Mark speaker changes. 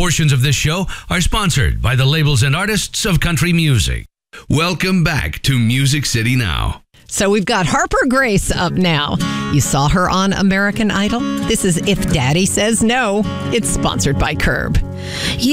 Speaker 1: Portions of this show are sponsored by the labels and artists of country music. Welcome back to Music City Now.
Speaker 2: So we've got Harper Grace up now. You saw her on American Idol? This is If Daddy Says No. It's sponsored by Curb.